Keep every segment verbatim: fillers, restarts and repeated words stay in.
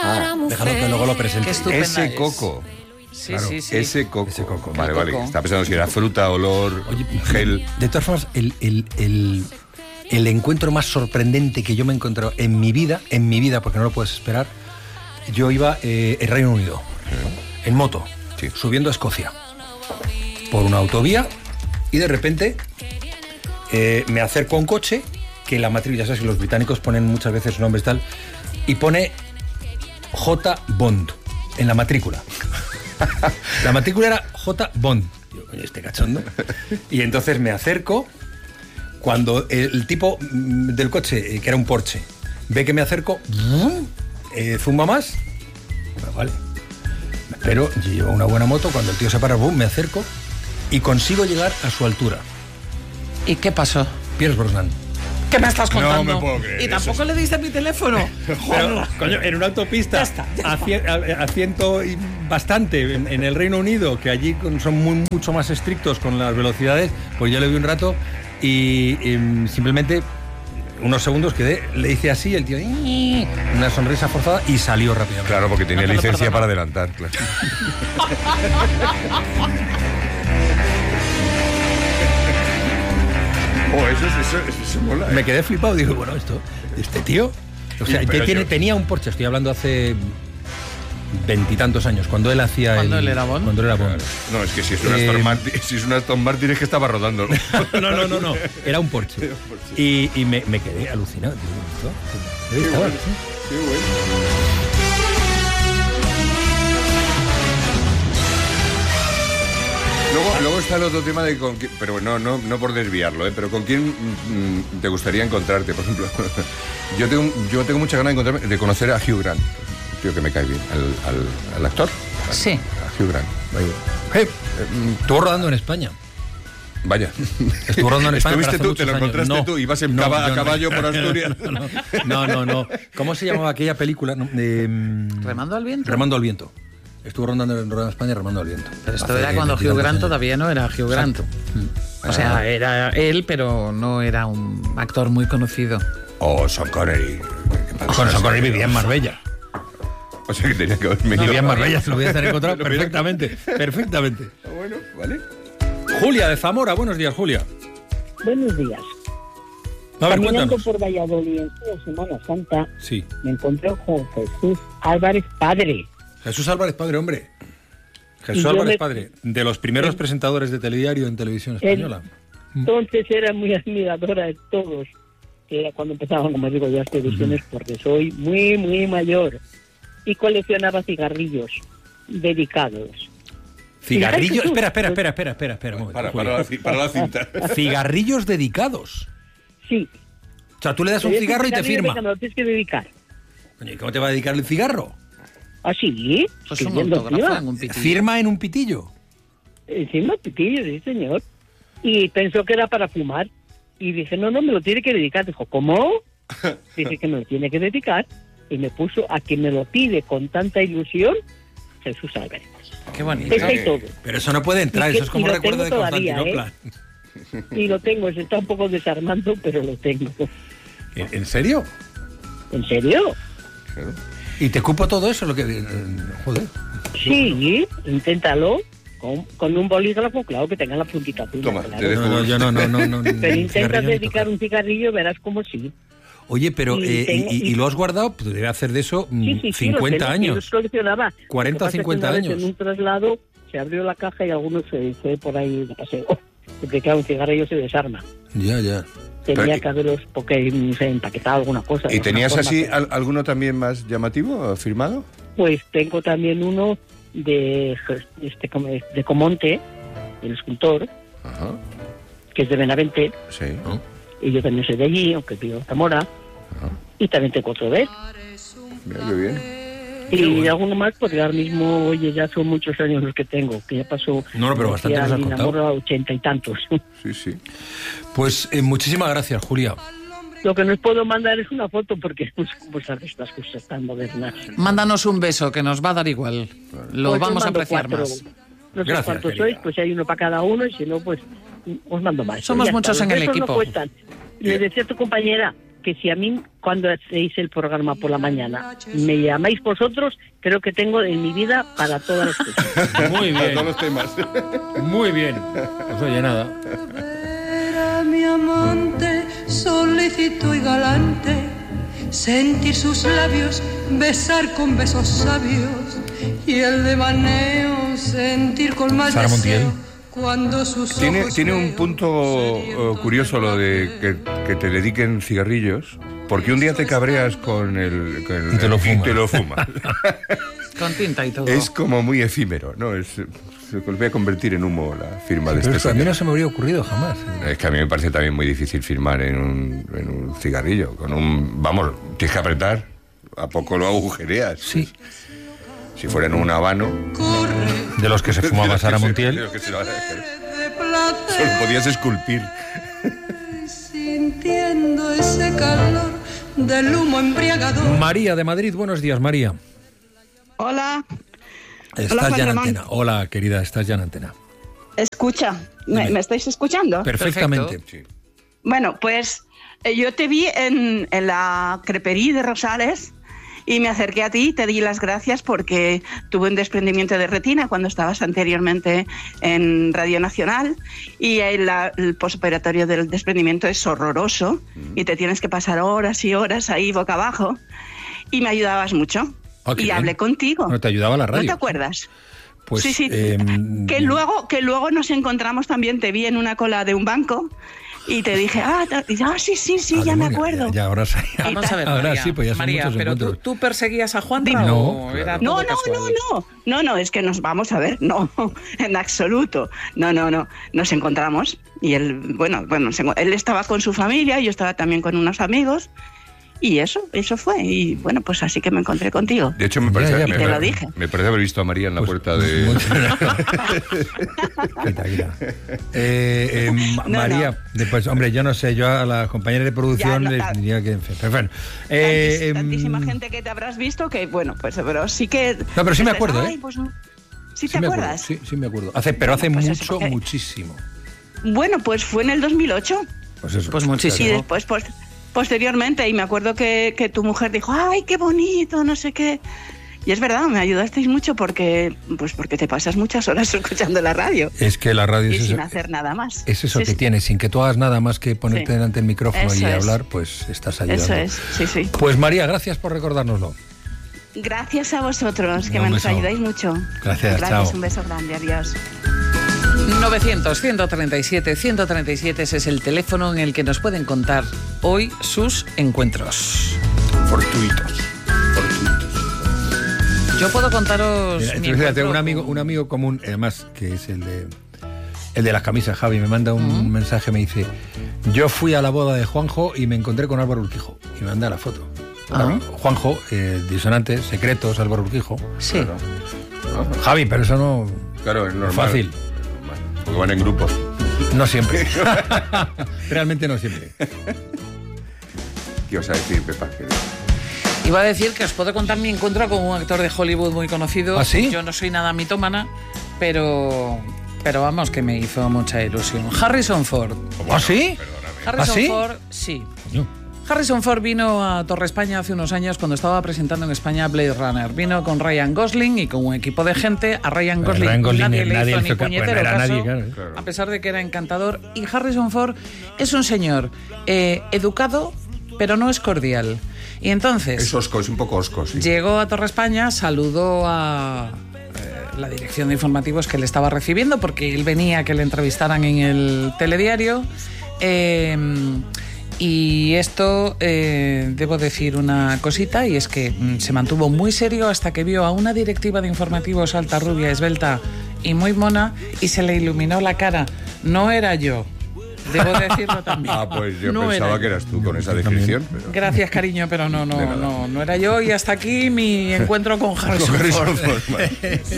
Ah, déjalo que luego lo presente. Ese es. coco. Sí, claro, sí, sí. Ese coco. Ese coco. Vale, El vale. coco. Estaba pensando si era fruta, olor, Oye, gel. De todas formas, el, el, el, el encuentro más sorprendente que yo me he encontrado en mi vida, en mi vida, porque no lo puedes esperar, yo iba eh, en Reino Unido, sí. en moto, sí. subiendo a Escocia, por una autovía, y de repente eh, me acerco a un coche, que la matrícula, ya sabes que los británicos ponen muchas veces nombres tal, y pone J. Bond en la matrícula. La matrícula era J. Bond. Yo, coño, este cachondo. Y entonces me acerco. Cuando el tipo del coche, que era un Porsche, ve que me acerco, eh, zumba más. Bueno, vale. Pero yo llevo una buena moto. Cuando el tío se para, boom, me acerco y consigo llegar a su altura. ¿Y qué pasó? Pierce Brosnan. ¿Qué me estás contando? No me puedo creer. Y tampoco Eso le diste mi teléfono. Pero, coño, en una autopista, Ya está, ya a, cien, a, a ciento y bastante, en, en el Reino Unido, que allí son muy, mucho más estrictos con las velocidades, pues yo le vi un rato y, y simplemente unos segundos quedé, le hice así, el tío, una sonrisa forzada y salió rápidamente. Claro, porque tenía No te lo licencia perdono. para adelantar, claro. Oh, eso, eso, eso, eso mola, ¿eh? Me quedé flipado, digo, bueno, esto, este tío, o sea, Sí, que tiene, yo... tenía un Porsche, estoy hablando hace veintitantos años, cuando él hacía ¿Cuando el, él era Bond? Cuando él era Bond. Claro. No, es que si es un Eh, Aston Martin, si es un Aston Martin es que estaba rodando. No, no, no, no, era un Porsche. Y, y me, me quedé alucinado. Digo, ¿esto? Qué ¿Esto? bueno, qué bueno. Luego, luego está el otro tema de con quién, pero no, no, no por desviarlo, ¿eh? Pero con quién mm, te gustaría encontrarte, por ejemplo. Yo tengo, yo tengo mucha ganas de encontrarme, de conocer a Hugh Grant, un tío que me cae bien, al, al, al actor. Sí. A Hugh Grant. Hey, estuvo rodando en España. Vaya. Estuvo rodando en España. ¿Estuviste pero hace tú? ¿Te lo muchos años. encontraste No, tú? ¿Ibas en no, caba- a yo no. caballo por Asturias? No, no, no. ¿Cómo se llamaba aquella película? No, de, mm, ¿Remando al viento? Remando al viento. Estuvo rodando en, rodando en España Remando al viento. Pero esto Hace era cuando Hugh Grant años. todavía no era Hugh Grant. Mm. O sea, era él, pero no era un actor muy conocido. Oh, Sean Connery. Bueno, Sean Connery vivía en Marbella. O sea que tenía que haber venido. Vivía en Marbella, se lo voy a hacer encontrar Lo hubiera- perfectamente. Perfectamente. Bueno, vale. Julia de Zamora, buenos días, Julia. Buenos días. A ver, Caminando cuéntanos. por Valladolid en su Semana Santa, Sí. me encontré con Jesús Álvarez Padre. Jesús Álvarez Padre, hombre. Y Jesús yo Álvarez me- Padre, de los primeros Él- presentadores de telediario en televisión Él- española. Entonces era muy admiradora de todos, que era cuando empezaban, como digo, ya las televisiones, porque soy muy, muy mayor. Y coleccionaba cigarrillos dedicados. Cigarrillos. Jesús. Espera, espera, espera, espera, espera, espera. un momento, Para, Julia. para, la, ci- para la cinta. Cigarrillos dedicados. Sí. O sea, tú le das un Pero ese cigarro y te cigarrillo, firma. venga, me lo tienes que dedicar. Coño, ¿y cómo te va a dedicar el cigarro? ¿Ah, sí? Pues un Escribiendo autógrafo encima. en un pitillo. Firma en un pitillo. Encima, pitillo, sí, señor. Y pensó que era para fumar. Y dije, no, no, me lo tiene que dedicar. Dijo, ¿cómo? Dije que me lo tiene que dedicar. Y me puso a quien me lo pide con tanta ilusión, Jesús Álvarez. Qué bonito. Está y todo. Pero eso no puede entrar, Y que- eso es como y lo recuerdo de tengo todavía, Constantinopla. Y lo tengo, se está un poco desarmando, pero lo tengo. ¿En, en serio? ¿En serio? ¿Y te cupo todo eso? Lo que, eh, joder. Sí, inténtalo. Con, con un bolígrafo, claro, que tenga la puntita azul. Toma, claro. te dejo. No, no, yo no, no, no. no Pero ni intentas cigarrillo ni dedicar tocar. un cigarrillo, verás como sí. Oye, pero, Y eh, tengo- y, y- y lo has guardado? Pues debe hacer de eso mm, Sí, sí, sí, cincuenta lo tengo, yo años. los coleccionaba. cuarenta o Lo que pasa es que cincuenta una vez años. En un traslado se abrió la caja y algunos se fue por ahí de paseo. Porque claro, un cigarrillo se desarma. Ya, ya. Tenía Pero- que haberlos, porque no sé, empaquetado alguna cosa. de ¿Y alguna tenías forma, así pero- al- alguno también más llamativo, firmado? Pues tengo también uno de este como- de Comonte, el escultor, Ajá, que es de Benavente, sí. ¿No? y yo también soy de allí, aunque vivo en Zamora, Ajá. y también tengo otro de él. Mira qué bien. Y de alguno más, porque ahora mismo, oye, ya son muchos años los que tengo, que ya pasó. No, no, pero bastante nos has mi contado. enamoro a ochenta y tantos. Sí, sí. Pues eh, muchísimas gracias, Julia. Lo que no os puedo mandar es una foto, porque no sé cómo sabes estas cosas tan modernas. Mándanos un beso, que nos va a dar igual. Lo Pues os vamos a mando apreciar cuatro. más. No sé Gracias, cuántos querida. sois, pues hay uno para cada uno, y si no, pues os mando más. Somos Ya muchos está, en los el besos equipo. No cuestan. Le decía a tu compañera que si a mí, cuando hacéis el programa por la mañana, me llamáis vosotros, creo que tengo en mi vida para todas las cosas. Muy bien. Todos los temas. Muy bien. Pues oye, nada. Era mi amante, solícito y galante, sentir sus labios, besar con besos sabios, y el devaneo sentir con más Sara Montiel. deseo. Cuando sus Tiene, ojos tiene un veo, punto sería eh, curioso lo de que, que te dediquen cigarrillos, porque un día te cabreas con el... Con el Y te lo fumas. te lo fumas. Con tinta y todo. Es como muy efímero, ¿no? Es, se volvió a convertir en humo la firma de Pero este eso a mí señor. no se me habría ocurrido jamás. Es que a mí me parece también muy difícil firmar en un, en un cigarrillo. Con un... Vamos, tienes que apretar, a poco lo agujereas. Sí. Si fuera en un habano... corre De los que se fumaba Sara De Montiel. los que se lo- de Solo placer, podías esculpir. sintiendo ese calor del humo embriagador. María de Madrid, buenos días, María. Hola, Estás Juan ya en Ramón. antena. Hola, querida, estás ya en antena. escucha, ¿me, Dime. me estáis escuchando? Perfectamente. Sí. Bueno, pues eh, yo te vi en, en la crepería de Rosales y me acerqué a ti y te di las gracias porque tuve un desprendimiento de retina cuando estabas anteriormente en Radio Nacional y el, la- el posoperatorio del desprendimiento es horroroso y te tienes que pasar horas y horas ahí boca abajo y me ayudabas mucho. Ah, qué y bien. hablé contigo. No te ayudaba la ¿No radio. te acuerdas? Pues, sí, sí. eh, que luego que luego nos encontramos también, te vi en una cola de un banco y te dije, ah, te- y, ah sí, sí, sí, ah, ya me demonio, acuerdo. Ya, ya, ahora sí. Vamos a ver, Ahora María, sí, pues ya son María, muchos pero tú, encuentros. tú perseguías a Juan No, o claro. era No, todo no, casual? no, no, no, no, es que nos vamos a ver, no, en absoluto, no, no, no, nos encontramos y él, bueno, bueno, se enco- él estaba con su familia, yo estaba también con unos amigos y eso, eso fue, y bueno, pues así que me encontré contigo. De hecho, me Ya, parece, ya, me, pero- Te lo dije. me parece haber visto a María en la Pues, puerta de... mucho- Quita, quita. Eh, eh, Ma- No, María, después, hombre, yo no sé, yo a la compañera de producción Ya, no, les ta- diría que... Pero bueno, eh, Tantis- em, tantísima gente que te habrás visto que, bueno, pues pero sí que... No, pero sí me dices, acuerdo, ¿eh? "Ay, pues no". ¿Sí, sí te me acuerdo, acuerdas? sí, sí me acuerdo. Hace, pero hace Bueno, pues eso, mucho, porque- muchísimo. Bueno, pues fue en el dos mil ocho. Pues eso. Pues muchísimo. Y Llegó. después, pues, posteriormente, y me acuerdo que, que tu mujer dijo, ay, qué bonito, no sé qué. Y es verdad, me ayudasteis mucho porque, pues porque te pasas muchas horas escuchando la radio Es que la radio y es sin eso, hacer nada más. es eso Sí, que sí. tienes, sin que tú hagas nada más que ponerte Sí. delante del micrófono Eso y es. hablar, pues estás ayudando. Eso es, sí, sí. Pues María, gracias por recordárnoslo. Gracias a vosotros, que Un me nos beso. ayudáis mucho. Gracias, Gracias, chao. un beso grande, adiós. novecientos, ciento treinta y siete, ciento treinta y siete, ese es el teléfono en el que nos pueden contar hoy sus encuentros. Fortuitos. Fortuitos. Yo puedo contaros Mira, mi entonces, fíjate, encuentro un amigo, con- un amigo común, además, que es el de el de las camisas, Javi, me manda un mensaje, me dice, yo fui a la boda de Juanjo y me encontré con Álvaro Urquijo. Y me manda la foto. Ah. Juanjo, eh, disonantes, secretos, Álvaro Urquijo. Sí. Javi, pero eso no... Claro, es normal. Fácil. Normal, porque van en grupos. No siempre. Realmente no siempre. ¿Qué os a decir, Pepa? Que- Iba a decir que os puedo contar mi encuentro con un actor de Hollywood muy conocido. ¿Ah, sí? Yo no soy nada mitómana, pero, pero vamos, que me hizo mucha ilusión. Harrison Ford. ¿Ah, sí? Harrison ¿Ah, sí? Ford, sí. Coño. Harrison Ford vino a Torre España hace unos años cuando estaba presentando en España Blade Runner. Vino con Ryan Gosling y con un equipo de gente. A Ryan Pero Gosling, Ryan Gosling nadie le nadie hizo le ni hizo ca- puñetero bueno, era caso, nadie, claro. Claro. a pesar de que era encantador. Y Harrison Ford es un señor eh, educado, pero no es cordial. Y entonces... Es osco, es un poco osco, sí. Llegó a Torre España, saludó a eh, la dirección de informativos que le estaba recibiendo porque él venía a que le entrevistaran en el telediario. Eh, y esto, eh, debo decir una cosita, y es que mm, se mantuvo muy serio hasta que vio a una directiva de informativos alta, rubia, esbelta y muy mona, y se le iluminó la cara. No era yo, debo decirlo también. Ah, pues yo No pensaba era que yo. eras tú con esa Yo también. descripción. Pero... Gracias, cariño, pero no, no, De nada. no, no era yo. Y hasta aquí mi encuentro con Harrison Con Harrison Ford. Ford, vale.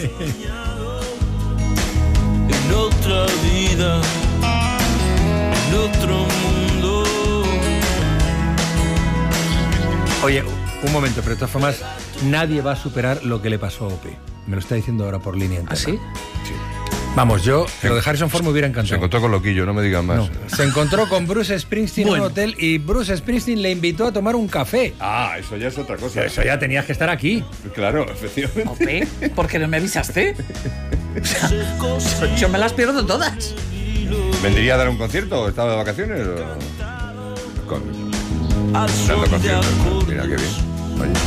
En otra vida, en otro mundo. Oye, un momento, pero de todas formas, nadie va a superar lo que le pasó a Ope. Me lo está diciendo ahora por línea entera. ¿Ah, sí? Vamos, yo, lo de Harrison Ford me hubiera encantado. Se encontró con Loquillo, no me digan más. No, se encontró con Bruce Springsteen Bueno. en un hotel y Bruce Springsteen le invitó a tomar un café. Ah, eso ya es otra cosa. Eso ya tenías que estar aquí. Claro, efectivamente. Ope, ¿por qué no me avisaste? O sea, yo me las pierdo todas. ¿Vendría a dar un concierto? ¿Estaba de vacaciones? O... Con... al Dando son de conciertos. acordes. Mira qué bien. Vaya.